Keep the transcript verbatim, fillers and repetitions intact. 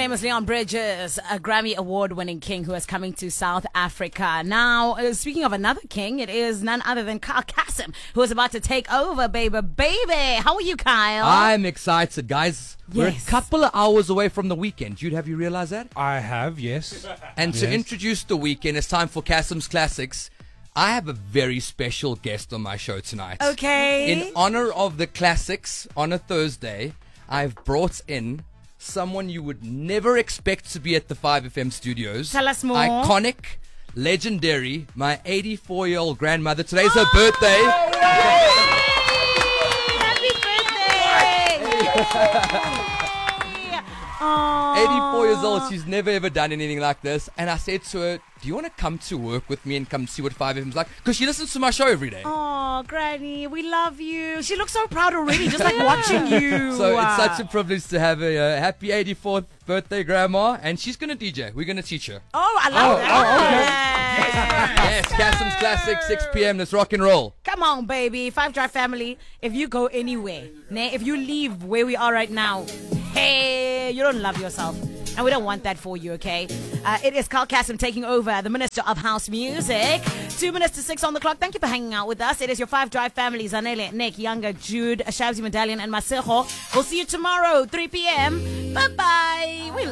name is Leon Bridges, a Grammy Award-winning king who is coming to South Africa. Now, uh, speaking of another king, it is none other than Kyle Kasem, who is about to take over, baby. Baby, how are you, Kyle? I'm excited, guys. We're Yes. a couple of hours away from the weekend. Jude, have you realized that? I have, yes. And to Yes. introduce the weekend, it's time for Kasem's Classics. I have a very special guest on my show tonight. Okay. In honor of the classics on a Thursday, I've brought in someone you would never expect to be at the five F M studios. Tell us more. Iconic, legendary, my eighty-four-year-old grandmother. Today's her birthday. Happy birthday! Aww. eighty-four years old. She's never ever done anything like this. And I said to her, do you want to come to work with me and come see what five F M's like? Because she listens to my show every day. Oh, Granny, we love you. She looks so proud already, just like watching you. So it's such a privilege to have a uh, happy eighty-fourth birthday, Grandma. And she's going to D J. We're going to teach her. Oh, I love Oh, that. Yes, Kasem's Classic, six p.m. Let's rock and roll. Come on, baby. Five Drive family. If you go anywhere, ne, if you leave where we are right now, hey, you don't love yourself. And we don't want that for you, okay? Uh, it is Kyle Kasem taking over, the Minister of House Music. Two minutes to six on the clock. Thank you for hanging out with us. It is your Five Drive family, Zanele, Nick, Younger, Jude, Shabzi Medallion, and Masejo. We'll see you tomorrow, three p.m. Bye-bye. We